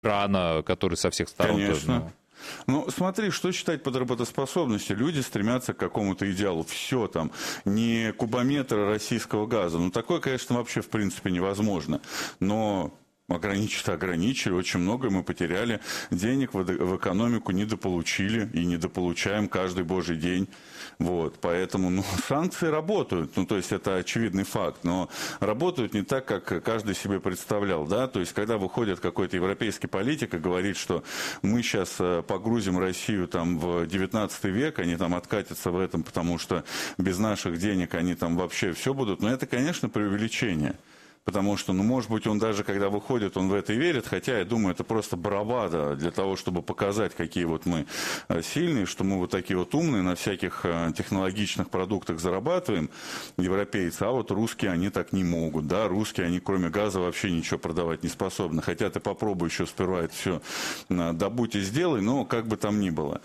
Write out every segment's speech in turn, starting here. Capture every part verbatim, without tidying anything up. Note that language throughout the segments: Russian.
Ирана, который со всех сторон... Конечно. Тоже, ну... Ну, смотри, что считать под работоспособностью? Люди стремятся к какому-то идеалу. Все там, не кубометра российского газа. Ну, такое, конечно, вообще в принципе невозможно. Но... ограничить ограничили, очень много мы потеряли денег в, в экономику, недополучили и недополучаем каждый божий день. Вот, поэтому ну, санкции работают, ну, то есть это очевидный факт, но работают не так, как каждый себе представлял, да, то есть когда выходит какой-то европейский политик и говорит, что мы сейчас погрузим Россию там в девятнадцатый век, они там откатятся в этом, потому что без наших денег они там вообще все будут, но это, конечно, преувеличение. Потому что, ну, может быть, он даже, когда выходит, он в это и верит, хотя, я думаю, это просто бравада для того, чтобы показать, какие вот мы сильные, что мы вот такие вот умные, на всяких технологичных продуктах зарабатываем, европейцы, а вот русские, они так не могут, да, русские, они кроме газа вообще ничего продавать не способны, хотя ты попробуй еще сперва это все добудь и сделай, но как бы там ни было.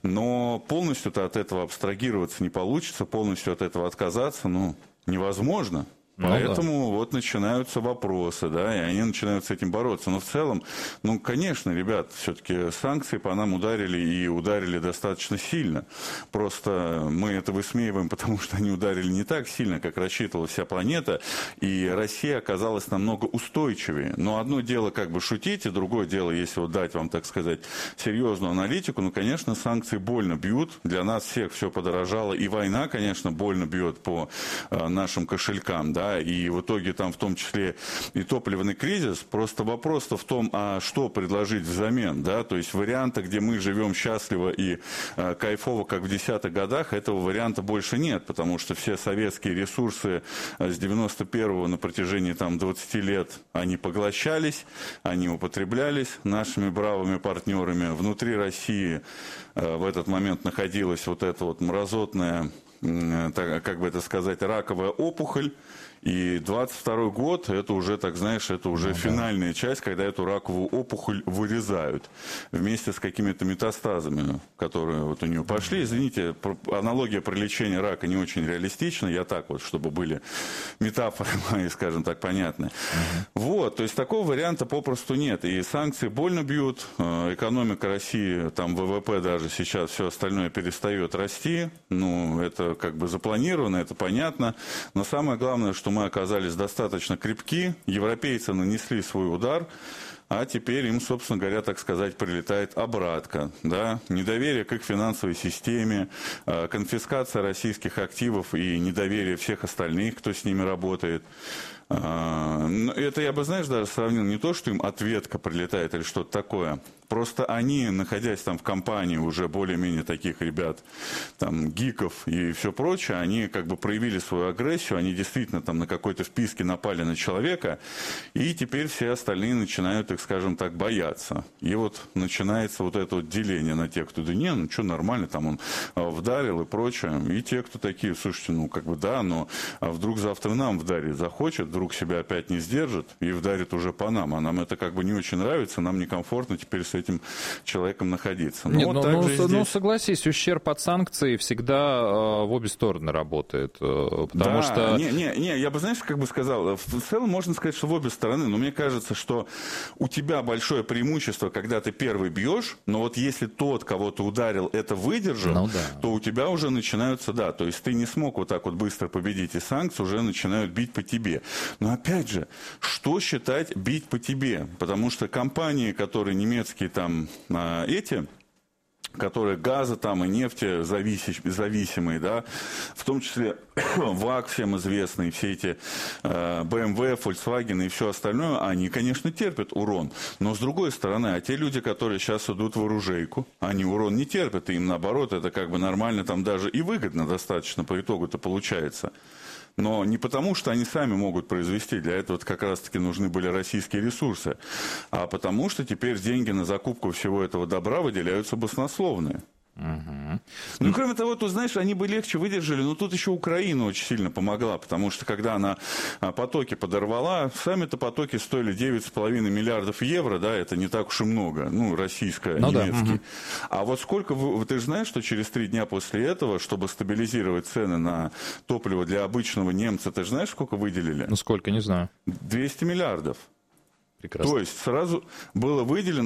Но полностью-то от этого абстрагироваться не получится, полностью от этого отказаться, ну, невозможно. Поэтому ну, да. вот начинаются вопросы, да, и они начинают с этим бороться. Но в целом, ну, конечно, ребят, все-таки санкции по нам ударили и ударили достаточно сильно. Просто мы это высмеиваем, потому что они ударили не так сильно, как рассчитывала вся планета, и Россия оказалась намного устойчивее. Но одно дело как бы шутить, и другое дело, если вот дать вам, так сказать, серьезную аналитику, ну, конечно, санкции больно бьют, для нас всех все подорожало, и война, конечно, больно бьет по э, нашим кошелькам, да, и в итоге там в том числе и топливный кризис. Просто вопрос-то в том, а что предложить взамен, да, то есть варианта, где мы живем счастливо и э, кайфово, как в десятых годах, этого варианта больше нет, потому что все советские ресурсы с девяносто первого на протяжении там двадцати лет, они поглощались, они употреблялись нашими бравыми партнерами. Внутри России э, в этот момент находилась вот эта вот мразотная, э, так, как бы это сказать, раковая опухоль. И двадцать второй год, это уже, так знаешь, это уже ну, финальная да. часть, когда эту раковую опухоль вырезают вместе с какими-то метастазами, которые вот у нее пошли. Извините, аналогия про лечение рака не очень реалистична, я так вот, чтобы были метафоры мои, скажем так, понятны. Uh-huh. Вот, то есть такого варианта попросту нет. И санкции больно бьют, экономика России, там ВВП даже сейчас, все остальное перестает расти. Ну, это как бы запланировано, это понятно. Но самое главное, что мы оказались достаточно крепки, европейцы нанесли свой удар, а теперь им, собственно говоря, так сказать, прилетает обратка. Да? Недоверие к их финансовой системе, конфискация российских активов и недоверие всех остальных, кто с ними работает. Это я бы, знаешь, даже сравнил не то, что им ответка прилетает или что-то такое. Просто они, находясь там в компании уже более-менее таких ребят, там, гиков и все прочее, они как бы проявили свою агрессию, они действительно там на какой-то вписке напали на человека, и теперь все остальные начинают их, скажем так, бояться. И вот начинается вот это вот деление на тех, кто, да не, ну что, нормально, там он вдарил и прочее. И те, кто такие, слушайте, ну как бы да, но вдруг завтра нам вдарит захочет, вдруг себя опять не сдержит и вдарит уже по нам. А нам это как бы не очень нравится, нам некомфортно теперь с этим человеком находиться. Нет, вот ну, ну, здесь... ну согласись, ущерб от санкций всегда э, в обе стороны работает. Э, потому да, что... не, не, не, я бы, знаешь, как бы сказал, в целом можно сказать, что в обе стороны, но мне кажется, что у тебя большое преимущество, когда ты первый бьешь, но вот если тот, кого ты ударил, это выдержал, ну, да. то у тебя уже начинаются, да, то есть ты не смог вот так вот быстро победить, и санкции уже начинают бить по тебе. Но опять же, что считать бить по тебе? Потому что компании, которые немецкие там эти... которые газа там и нефти зависимые, да, в том числе ВАГ всем известный, все эти э, бэ эм вэ, Volkswagen и все остальное, они, конечно, терпят урон. Но с другой стороны, а те люди, которые сейчас идут в оружейку, они урон не терпят, и им наоборот, это как бы нормально, там даже и выгодно достаточно по итогу-то получается. Но не потому, что они сами могут произвести, для этого как раз-таки нужны были российские ресурсы, а потому что теперь деньги на закупку всего этого добра выделяются баснословные. Угу. Ну, кроме того, тут, знаешь, они бы легче выдержали, но тут еще Украина очень сильно помогла, потому что, когда она потоки подорвала, сами-то потоки стоили девять с половиной миллиардов евро, да, это не так уж и много, ну, российское, ну, немецкие. Да. Угу. А вот сколько, вы, ты же знаешь, что через три дня после этого, чтобы стабилизировать цены на топливо для обычного немца, ты же знаешь, сколько выделили? Ну, сколько, не знаю. двести миллиардов. Прекрасно. То есть сразу было выделено